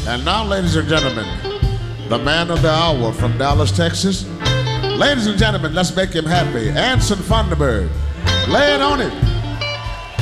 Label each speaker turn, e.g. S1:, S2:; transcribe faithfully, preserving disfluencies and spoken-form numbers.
S1: And now, ladies and gentlemen, the man of the hour from Dallas, Texas. Ladies and gentlemen, let's make him happy. Anson Thunderbird. Lay it on it.